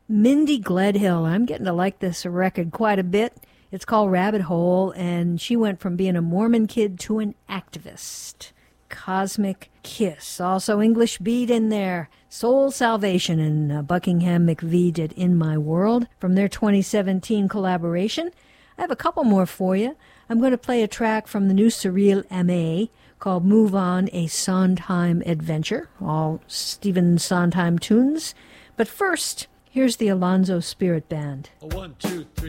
Mindy Gledhill. I'm getting to like this record quite a bit. It's called Rabbit Hole, and she went from being a Mormon kid to an activist. Cosmic Kiss. Also English Beat in there. Soul Salvation, and Buckingham McVie did In My World from their 2017 collaboration. I have a couple more for you. I'm going to play a track from the new Cyril M.A. called Move On, a Sondheim Adventure. All Stephen Sondheim tunes. But first, here's the Alonzo Spirit Band. 1, 2, 3.